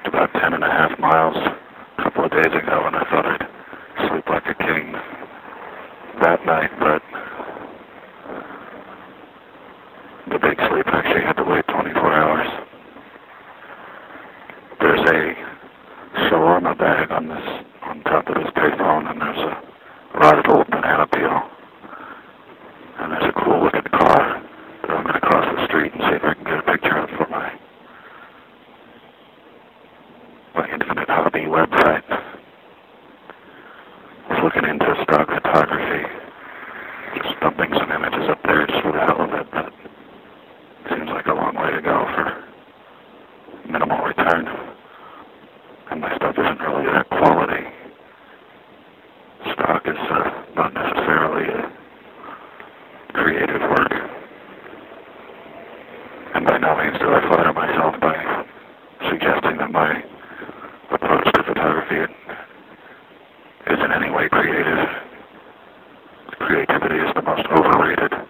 walked about 10.5 miles a couple of days ago, and I thought I'd sleep like a king that night, but the big sleep actually had to wait 24 hours. There's a shawarma bag on top of this payphone, and there's a rotted old banana peel, and there's a cool looking car that I'm going to cross the street and see if I can get a picture of for my Infinite Hobby website. I was looking into stock photography, just dumping some images up there just for the hell of it, but it seems like a long way to go for minimal return, and my stuff isn't really that quality. Stock is not necessarily creative work, and by no means do I flatter myself by suggesting that my approach to photography is in any way creative. Creativity is the most overrated